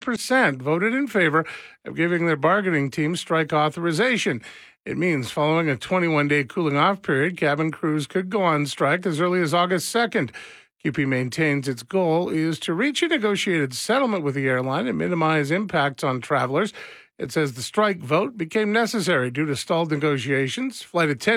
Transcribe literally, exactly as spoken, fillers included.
percent voted in favor of giving their bargaining team strike authorization. It means following a twenty-one day cooling-off period, cabin crews could go on strike as early as August second. C U P E maintains its goal is to reach a negotiated settlement with the airline and minimize impacts on travelers. It says the strike vote became necessary due to stalled negotiations. Flight attendants